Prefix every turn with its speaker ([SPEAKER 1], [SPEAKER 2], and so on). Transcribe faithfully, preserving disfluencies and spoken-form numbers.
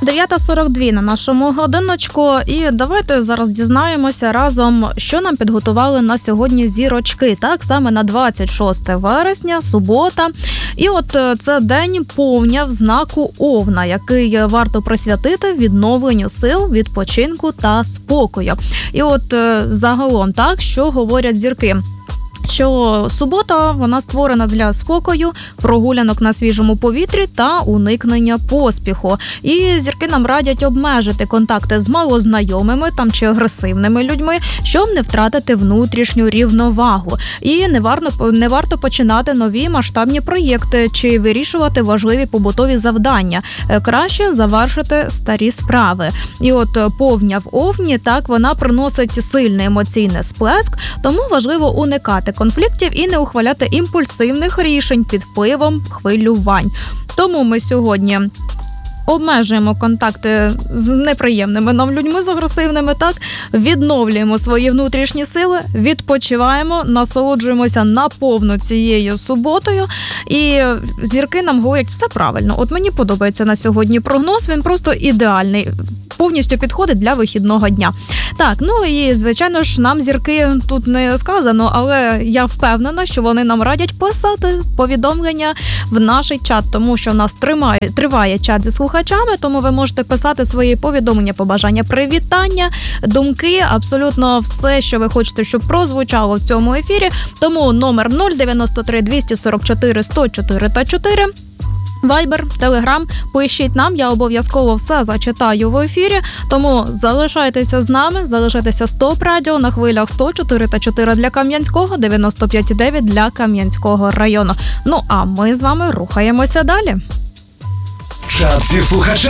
[SPEAKER 1] дев'ята сорок два на нашому годиночку, і давайте зараз дізнаємося разом, що нам підготували на сьогодні зірочки. Так, саме на двадцять шосте вересня, субота. І от це день повня в знаку Овна, який варто присвятити відновленню сил, відпочинку та спокою. І от загалом, так, що говорять зірки? Що субота, вона створена для спокою, прогулянок на свіжому повітрі та уникнення поспіху. І зірки нам радять обмежити контакти з малознайомими там чи агресивними людьми, щоб не втратити внутрішню рівновагу. І не варто, не варто починати нові масштабні проєкти чи вирішувати важливі побутові завдання. Краще завершити старі справи. І от повня в Овні, так, вона приносить сильний емоційний сплеск, тому важливо уникати конфліктів і не ухваляти імпульсивних рішень під впливом хвилювань. Тому ми сьогодні обмежуємо контакти з неприємними нам людьми, з агресивними, так, відновлюємо свої внутрішні сили, відпочиваємо, насолоджуємося наповну цією суботою, і зірки нам говорять все правильно. От мені подобається на сьогодні прогноз, він просто ідеальний, повністю підходить для вихідного дня. Так, ну і, звичайно ж, нам зірки тут не сказано, але я впевнена, що вони нам радять писати повідомлення в наш чат, тому що в нас тримає, триває чат зі слухачами, тому ви можете писати свої повідомлення, побажання, привітання, думки, абсолютно все, що ви хочете, щоб прозвучало в цьому ефірі. Тому номер нуль дев'яносто три двісті сорок чотири сто чотири та чотири. Вайбер, Телеграм, пишіть нам, я обов'язково все зачитаю в ефірі, тому залишайтеся з нами, залишайтеся з ТОП Радіо на хвилях сто чотири та чотири для Кам'янського, дев'яносто п'ять і дев'ять для Кам'янського району. Ну а ми з вами рухаємося далі.
[SPEAKER 2] Чат зі слухачами.